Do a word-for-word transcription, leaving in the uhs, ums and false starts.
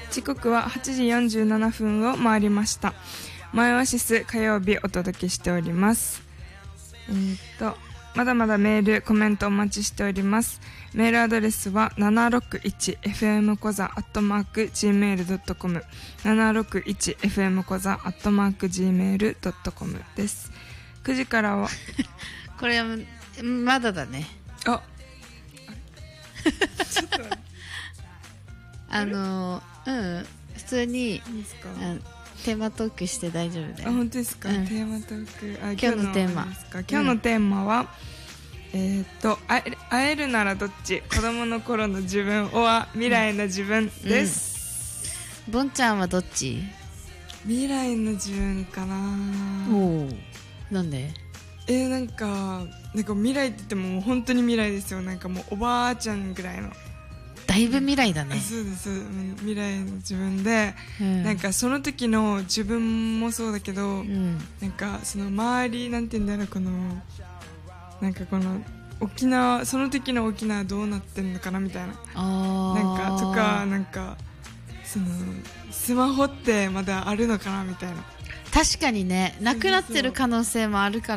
時刻ははちじよんじゅうななふんを回りました。モエオシス火曜日お届けしております。えー、っとまだまだメールコメントお待ちしております。メールアドレスは ななろくいちエフエム コザ アットマーク ジーメール ドットコム ななろくいちエフエム コザ アットマーク ジーメール ドットコム です。くじからはこれはまだだね。 あちょっとあのうん普通にいいですか。 テーマトークして大丈夫だよ。 あ、本当ですか、うん、テーマトーク。あ、 今日のテーマですか。今日のテーマは、うん、えー、っと会えるならどっち、子供の頃の自分は未来の自分です、 うんうん、ボンちゃんはどっち？ 未来の自分かな。 おー、なんで？ えー、なんかなんか未来って言っても本当に未来ですよ。なんかもうおばあちゃんぐらいの、 だいぶ未来だね。 そうです。未来の自分で、うん、なんかその時の自分もそうだけど、うん、なんかその周りなんて言うんだろう、このなんかこの沖縄、その時の沖縄どうなってんのかなみたいな、 あなんかとか、なんかそのスマホってまだあるのかなみたいな。 確かにね、なくなってる可能性もあるから